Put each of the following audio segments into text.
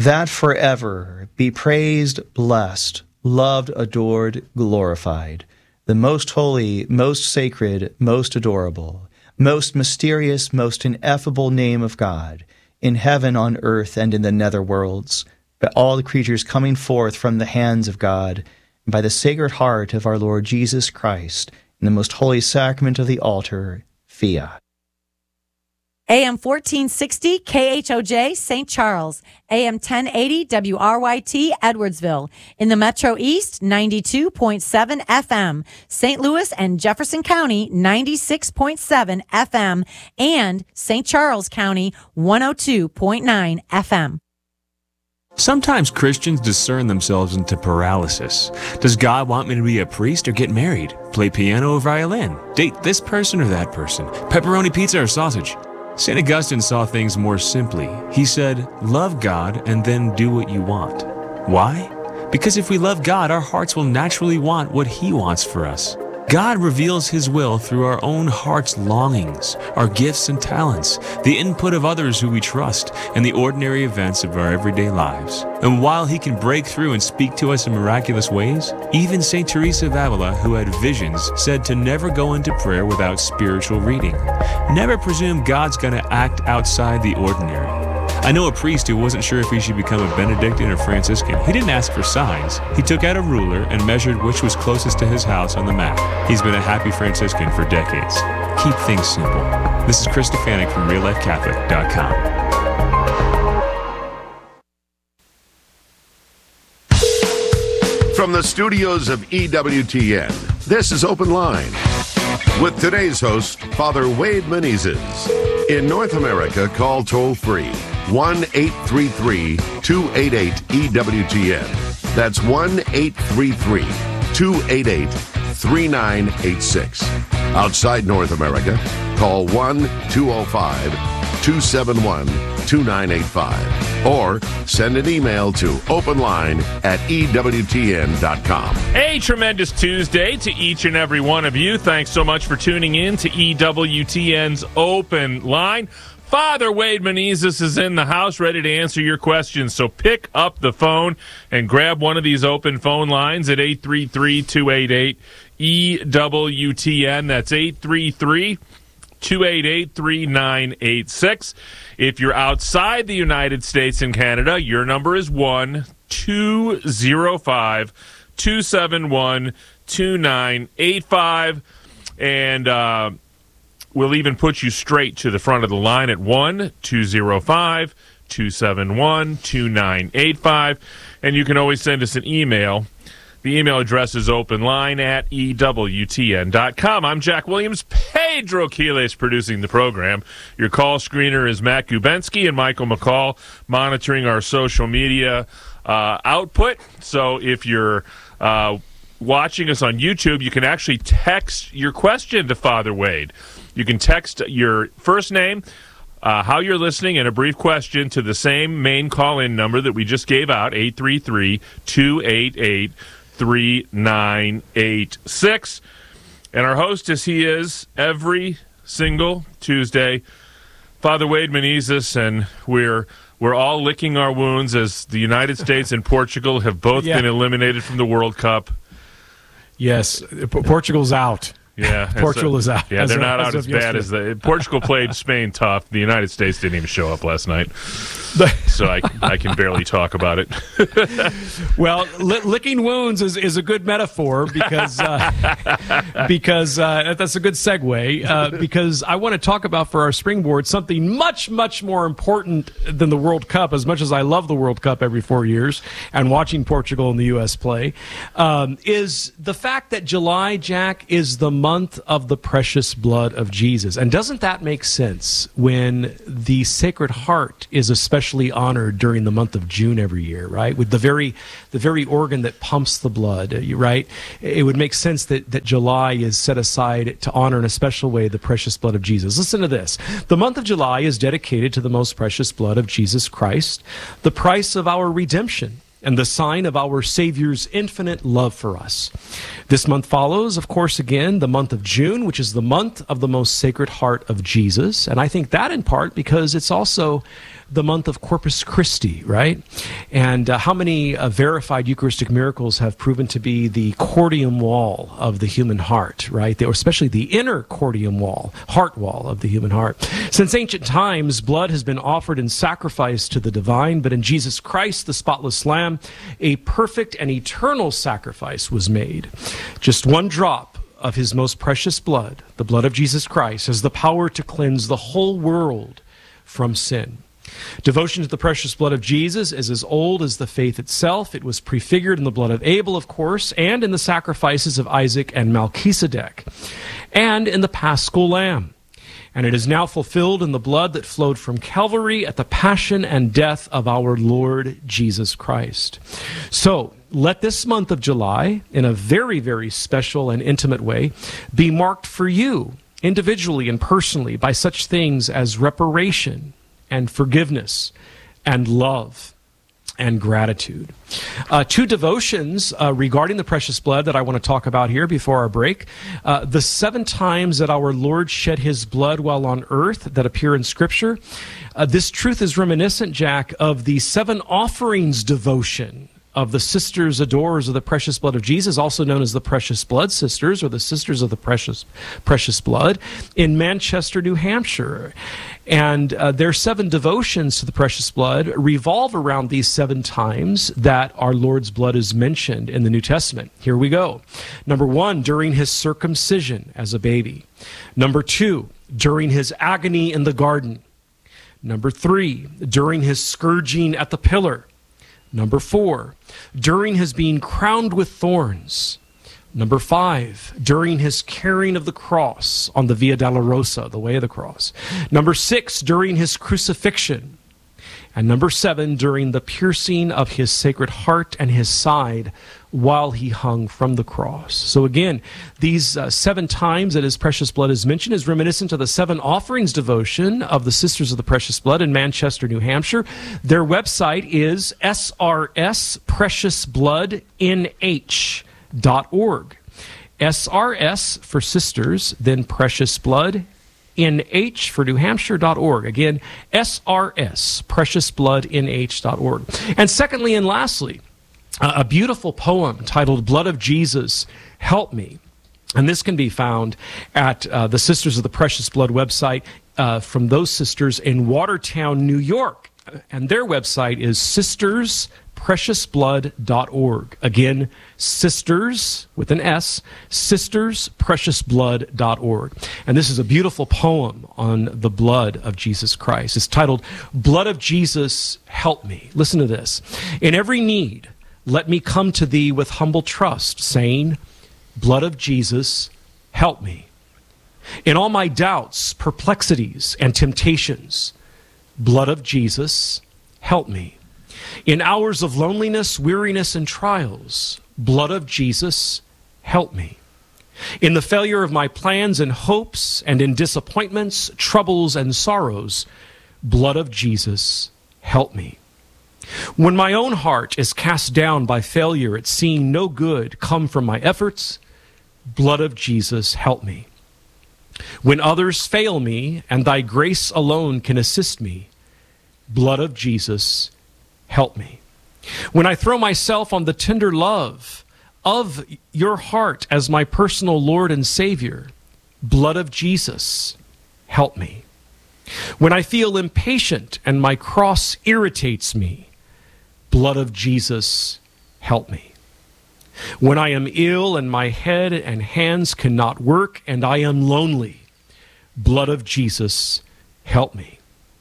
that forever be praised, blessed, loved, adored, glorified, the most holy, most sacred, most adorable, most mysterious, most ineffable name of God, in heaven, on earth, and in the nether worlds, by all the creatures coming forth from the hands of God, and by the Sacred Heart of our Lord Jesus Christ, in the most holy sacrament of the altar, Fiat. AM 1460 KHOJ St. Charles, AM 1080 WRYT Edwardsville, in the Metro East 92.7 FM, St. Louis and Jefferson County 96.7 FM, and St. Charles County 102.9 FM. Sometimes Christians discern themselves into paralysis. Does God want me to be a priest or get married? Play piano or violin? Date this person or that person? Pepperoni pizza or sausage? St. Augustine saw things more simply. He said, love God and then do what you want. Why? Because if we love God, our hearts will naturally want what He wants for us. God reveals His will through our own heart's longings, our gifts and talents, the input of others who we trust, and the ordinary events of our everyday lives. And while He can break through and speak to us in miraculous ways, even St. Teresa of Avila, who had visions, said to never go into prayer without spiritual reading. Never presume God's going to act outside the ordinary. I know a priest who wasn't sure if he should become a Benedictine or Franciscan. He didn't ask for signs. He took out a ruler and measured which was closest to his house on the map. He's been a happy Franciscan for decades. Keep things simple. This is Chris Stefanik from RealLifeCatholic.com. From the studios of EWTN, this is Open Line with today's host, Father Wade Menezes. In North America, call toll-free 1-833-288-EWTN. That's 1-833-288-3986. Outside North America, call 1-205-271-2985. Or send an email to openline@EWTN.com. A tremendous Tuesday to each and every one of you. Thanks so much for tuning in to EWTN's Open Line. Father Wade Menezes is in the house ready to answer your questions. So pick up the phone and grab one of these open phone lines at 833-288-EWTN. That's 833-288-3986. If you're outside the United States and Canada, your number is 1-205-271-2985. And we'll even put you straight to the front of the line at 1-205-271-2985. And you can always send us an email. The email address is openline@EWTN.com. I'm Jack Williams. Pedro Quiles producing the program. Your call screener is Matt Gubensky and Michael McCall monitoring our social media output. So if you're watching us on YouTube, you can actually text your question to Father Wade. You can text your first name, how you're listening, and a brief question to the same main call-in number that we just gave out, 833-288-3986. And our host, as he is every single Tuesday, Father Wade Menezes, and we're all licking our wounds as the United States and Portugal have both been eliminated from the World Cup. Yes, Portugal's out. Yeah, Portugal is out. Yeah, they're not out as bad as Portugal played Spain tough. The United States didn't even show up last night, so I can barely talk about it. Well, licking wounds is a good metaphor because that's a good segue because I want to talk about for our springboard something much, much more important than the World Cup. As much as I love the World Cup every 4 years and watching Portugal and the U.S. play, is the fact that July, Jack, is the month of the precious blood of Jesus. And doesn't that make sense when the Sacred Heart is especially honored during the month of June every year, right? With the very organ that pumps the blood, right? It would make sense that July is set aside to honor in a special way the precious blood of Jesus. Listen to this. The month of July is dedicated to the most precious blood of Jesus Christ, the price of our redemption, and the sign of our Savior's infinite love for us. This month follows, of course, again, the month of June, which is the month of the most Sacred Heart of Jesus. And I think that in part because it's also the month of Corpus Christi, right? And how many verified Eucharistic miracles have proven to be the cordium wall of the human heart, right? Or especially the inner cordium wall, heart wall of the human heart. Since ancient times, blood has been offered in sacrifice to the divine, but in Jesus Christ, the spotless Lamb, a perfect and eternal sacrifice was made. Just one drop of his most precious blood, the blood of Jesus Christ, has the power to cleanse the whole world from sin. Devotion to the precious blood of Jesus is as old as the faith itself. It was prefigured in the blood of Abel, of course, and in the sacrifices of Isaac and Melchizedek, and in the Paschal Lamb. And it is now fulfilled in the blood that flowed from Calvary at the passion and death of our Lord Jesus Christ. So, let this month of July, in a very, very special and intimate way, be marked for you, individually and personally, by such things as reparation and forgiveness and love and gratitude. Two devotions regarding the precious blood that I want to talk about here before our break. The 7 times that our Lord shed his blood while on earth that appear in Scripture. This truth is reminiscent, Jack, of the 7 offerings devotion of the Sisters Adorers of the Precious Blood of Jesus, also known as the Precious Blood Sisters, or the Sisters of the Precious Blood, in Manchester, New Hampshire. And their 7 devotions to the precious blood revolve around these 7 times that our Lord's blood is mentioned in the New Testament. Here we go. Number 1, during his circumcision as a baby. Number 2, during his agony in the garden. Number 3, during his scourging at the pillar. Number 4, during his being crowned with thorns. Number 5, during his carrying of the cross on the Via Dolorosa, the way of the cross. Number 6, during his crucifixion. And number 7, during the piercing of his sacred heart and his side while he hung from the cross. So again, these 7 times that his precious blood is mentioned is reminiscent of the 7 offerings devotion of the Sisters of the Precious Blood in Manchester, New Hampshire. Their website is srspreciousbloodnh.org. SRS for sisters, then Precious Blood, NH for New Hampshire.org. Again, SRS, preciousbloodnh.org. And secondly and lastly, a beautiful poem titled Blood of Jesus, Help Me. And this can be found at the Sisters of the Precious Blood website from those sisters in Watertown, New York. And their website is sisterspreciousblood.org. Again, sisters with an S, sisterspreciousblood.org. And this is a beautiful poem on the blood of Jesus Christ. It's titled, Blood of Jesus, Help Me. Listen to this. In every need, let me come to thee with humble trust, saying, Blood of Jesus, help me. In all my doubts, perplexities, and temptations, Blood of Jesus, help me. In hours of loneliness, weariness, and trials, Blood of Jesus, help me. In the failure of my plans and hopes, and in disappointments, troubles, and sorrows, Blood of Jesus, help me. When my own heart is cast down by failure at seeing no good come from my efforts, Blood of Jesus, help me. When others fail me and thy grace alone can assist me, Blood of Jesus, help me. When I throw myself on the tender love of your heart as my personal Lord and Savior, Blood of Jesus, help me. When I feel impatient and my cross irritates me, Blood of Jesus, help me. When I am ill and my head and hands cannot work and I am lonely, Blood of Jesus, help me.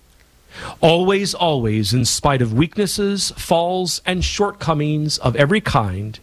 Always, always, in spite of weaknesses, falls, and shortcomings of every kind,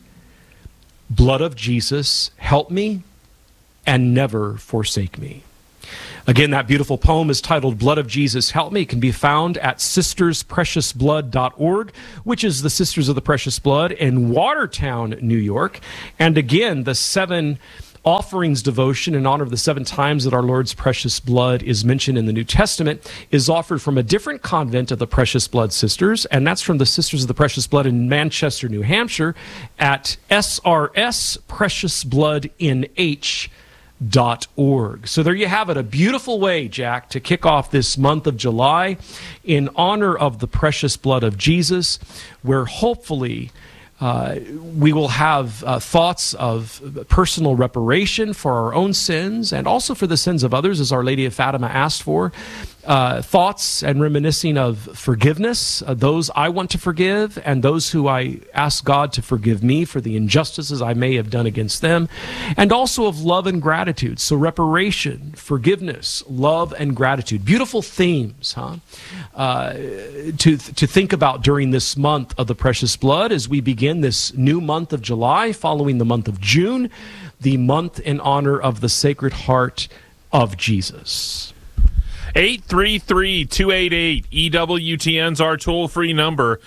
Blood of Jesus, help me and never forsake me. Again, that beautiful poem is titled Blood of Jesus, Help Me. It can be found at sisterspreciousblood.org, which is the Sisters of the Precious Blood in Watertown, New York. And again, the 7 offerings devotion in honor of the 7 times that our Lord's precious blood is mentioned in the New Testament is offered from a different convent of the Precious Blood Sisters, and that's from the Sisters of the Precious Blood in Manchester, New Hampshire at srspreciousbloodnh.org. So there you have it, a beautiful way, Jack, to kick off this month of July in honor of the precious blood of Jesus, where hopefully we will have thoughts of personal reparation for our own sins and also for the sins of others, as Our Lady of Fatima asked for. Thoughts and reminiscing of forgiveness, those I want to forgive and those who I ask God to forgive me for the injustices I may have done against them, and also of love and gratitude. So reparation, forgiveness, love, and gratitude. Beautiful themes, huh? To think about during this month of the precious blood as we begin this new month of July following the month of June, the month in honor of the Sacred Heart of Jesus. 833-288-EWTN's our toll-free number,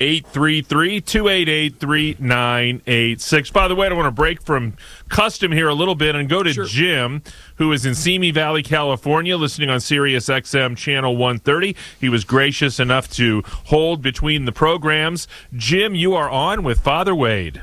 833-288-3986. By the way, I want to break from custom here a little bit and go to Jim, who is in Simi Valley, California, listening on Sirius XM Channel 130. He was gracious enough to hold between the programs. Jim, you are on with Father Wade.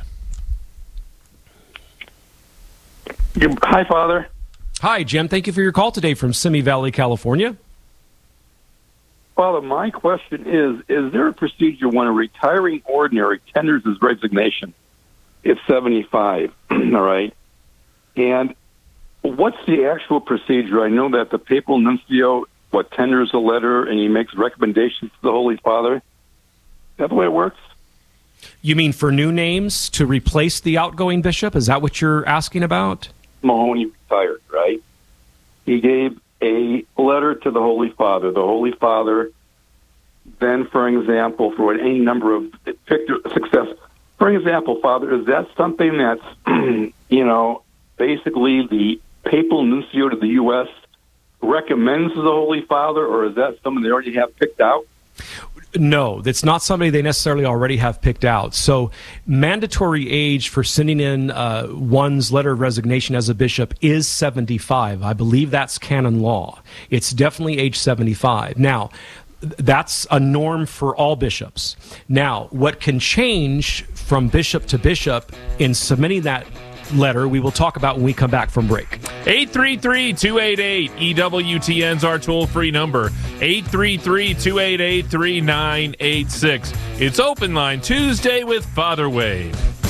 Hi, Father. Hi, Jim. Thank you for your call today from Simi Valley, California. Father, my question is there a procedure when a retiring ordinary tenders his resignation? It's 75, all right? And what's the actual procedure? I know that the papal nuncio, tenders a letter and he makes recommendations to the Holy Father. Is that the way it works? You mean for new names to replace the outgoing bishop? Is that what you're asking about? Mahoney retired, right? He gave a letter to the Holy Father. The Holy Father then, for example, for any number of success, for example, Father, is that something that's, basically the papal nuncio to the U.S. recommends to the Holy Father, or is that something they already have picked out? No, that's not somebody they necessarily already have picked out. So mandatory age for sending in one's letter of resignation as a bishop is 75. I believe that's canon law. It's definitely age 75. Now, that's a norm for all bishops. Now, what can change from bishop to bishop in submitting that letter, we will talk about when we come back from break. 833-288-EWTN's our toll-free number, 833-288-3986. It's Open Line Tuesday with Father Wade.